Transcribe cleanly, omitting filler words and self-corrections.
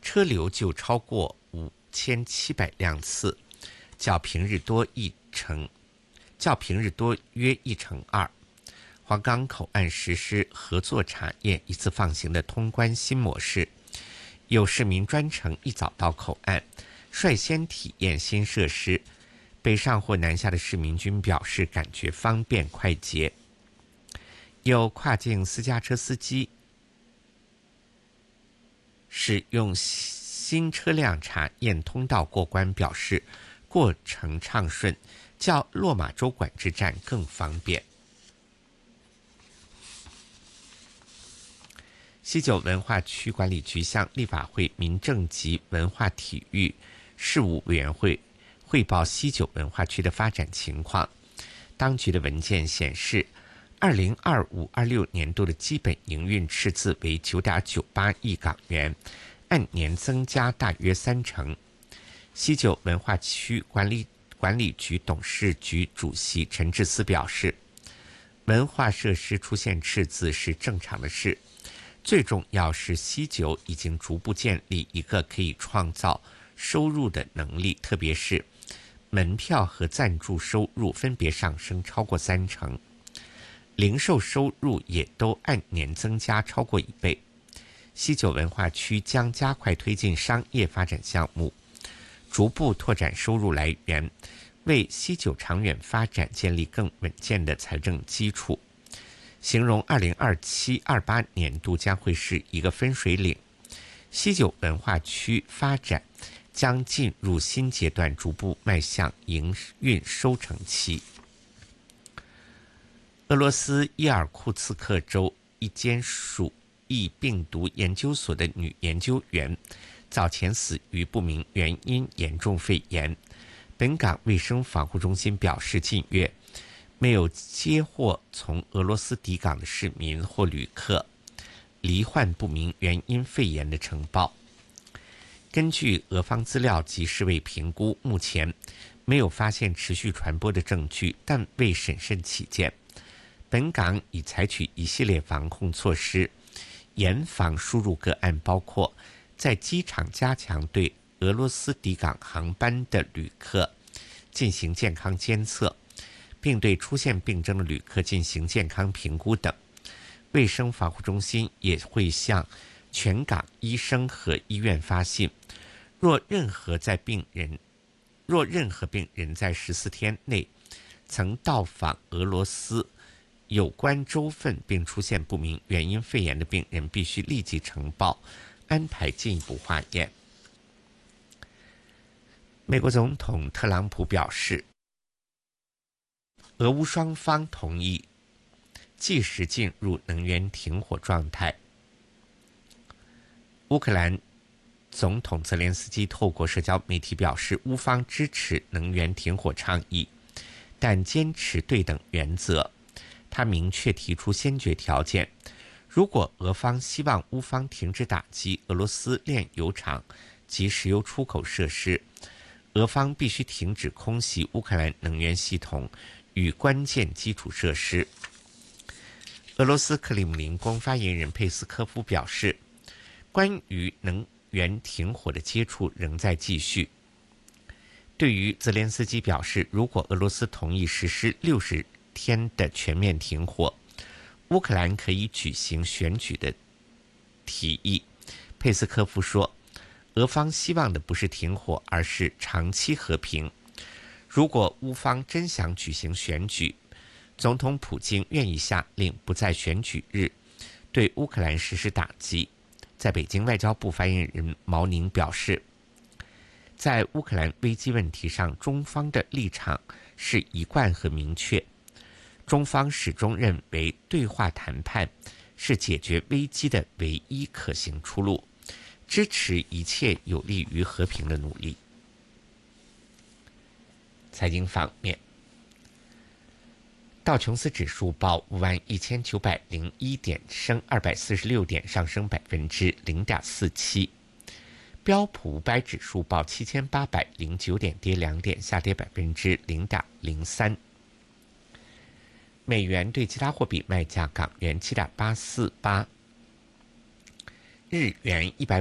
车流就超过5700辆次，较平日多约1成2。黄冈口岸实施合作查验一次放行的通关新模式，有市民专程一早到口岸，率先体验新设施。北上或南下的市民均表示感觉方便快捷。有跨境私家车司机使用新车辆查验通道过关，表示过程畅顺，较落马洲管制站更方便。西九文化区管理局向立法会民政及文化体育事务委员会汇报西九文化区的发展情况。当局的文件显示，2025-26年度的基本营运赤字为9.98亿港元，按年增加大约30%。西九文化区管理局董事局主席陈志思表示，文化设施出现赤字是正常的事，最重要是西九已经逐步建立一个可以创造收入的能力，特别是门票和赞助收入分别上升超过30%，零售收入也都按年增加超过1倍。西九文化区将加快推进商业发展项目，逐步拓展收入来源，为西九长远发展建立更稳健的财政基础。形容2027-28年度将会是一个分水岭，西九文化区发展将进入新阶段，逐步迈向营运收成期。俄罗斯伊尔库茨克州一间鼠疫病毒研究所的女研究员早前死于不明原因严重肺炎。本港卫生防护中心表示，近月没有接获从俄罗斯抵港的市民或旅客罹患不明原因肺炎的呈报。根据俄方资料及世卫评估，目前没有发现持续传播的证据，但为审慎起见，本港已采取一系列防控措施，严防输入个案，包括在机场加强对俄罗斯抵港航班的旅客进行健康监测，并对出现病症的旅客进行健康评估等。卫生防护中心也会向全港医生和医院发信，若任何病人在14天内曾到访俄罗斯有关州份并出现不明原因肺炎的病人，必须立即呈报，安排进一步化验。美国总统特朗普表示，俄乌双方同意即时进入能源停火状态。乌克兰总统泽连斯基透过社交媒体表示，乌方支持能源停火倡议，但坚持对等原则。他明确提出先决条件，如果俄方希望乌方停止打击俄罗斯炼油厂及石油出口设施，俄方必须停止空袭乌克兰能源系统与关键基础设施。俄罗斯克里姆林宫发言人佩斯科夫表示，关于能源停火的接触仍在继续。对于泽连斯基表示，如果俄罗斯同意实施60天的全面停火，乌克兰可以举行选举的提议，佩斯科夫说，俄方希望的不是停火，而是长期和平。如果乌方真想举行选举，总统普京愿意下令不在选举日对乌克兰实施打击。在北京，外交部发言人毛宁表示，在乌克兰危机问题上，中方的立场是一贯和明确。中方始终认为对话谈判是解决危机的唯一可行出路，支持一切有利于和平的努力。财经方面，道琼斯指数报51901点，升246点，上升0.47%。标普500指数报7809点，跌2点，下跌0.03%。美元对其他货币卖价：港元7.848，日元150